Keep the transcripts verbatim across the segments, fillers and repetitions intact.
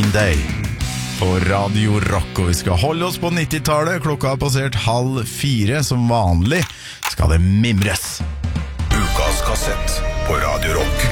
Day på Radio Rock, og vi skal holde oss på nittitallet. Klokka har passert halv fire. Som vanlig skal det mimres. Ukas kassett på Radio Rock.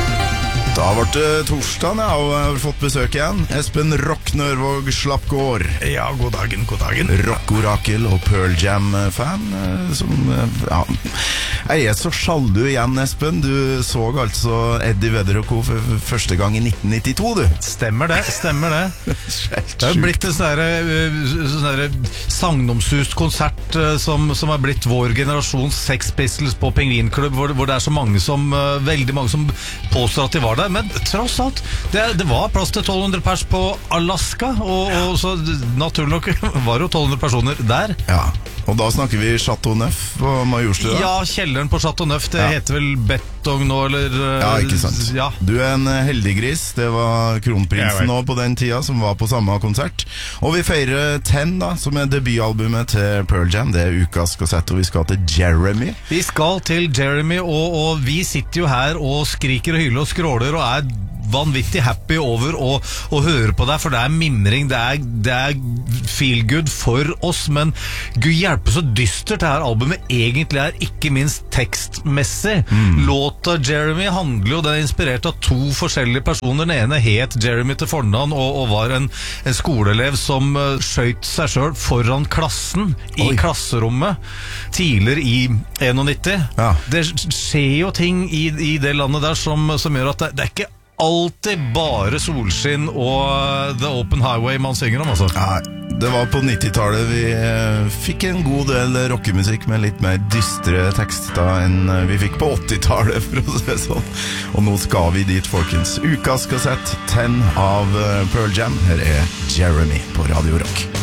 Da ble det torsdag, ja, og jeg har fått besøk igjen. Espen Rock Nørvåg Slappgård. Ja, god dagen, god dagen. Rock-orakel og Pearl Jam-fan. Som, ja. Jeg er så sjalu igjen, Espen. Du så altså Eddie Vedder og Co. for første gang i nitten nittito, du. Stemmer det, stemmer det. Det har blitt en sånn der sagnomsust konsert som, som har blitt vår generasjons Sex Pistols på Pingvinklubb, hvor, hvor det er så mange som, veldig mange som påstår at de var der. Men tross alt, det, det var plass til tolv hundre pers på Alaska, og, og så naturlig nok var det jo tolv hundre personer der. Ja, og da snakker vi Chateau Neuf på Majorstua. Ja, kjelleren på Chateau Neuf, det ja. heter vel Betong nå, eller? Ja, ikke sant. Ja. Du er en heldig gris, det var kronprinsen nå på den tida som var på samme konsert. Og vi feirer Ten da, som er debutalbumet til Pearl Jam. Det er ukas kassett, og vi skal til Jeremy. Vi skal til Jeremy, og, og vi sitter jo her og skriker og hyler og skråler og er vanvittig happy over å, å høre på deg, for det er mimring, det er, det er feel good for oss, men Gud hjelpe så dystert det her albumet egentlig er, ikke minst tekstmessig. Mm. Låta Jeremy handler jo, det er inspirert av to forskjellige personer. Den ene het Jeremy til fornavn og, og var en, en skoleelev som uh, skjøt seg selv foran klassen i Oi. klasserommet tidligere i nittién. Ja. Det skjer jo ting i, i det landet der som, som gjør at det, det er ikke alltid bare solskinn og The Open Highway man synger om, altså. Ja, det var på nittitallet vi eh, fikk en god del rockemusikk med litt mer dystre tekster enn vi fikk på åttitallet, for å si sånn. Og nå skal vi dit, folkens. Ukas kassett, Ten av Pearl Jam. Her er Jeremy på Radio Rock.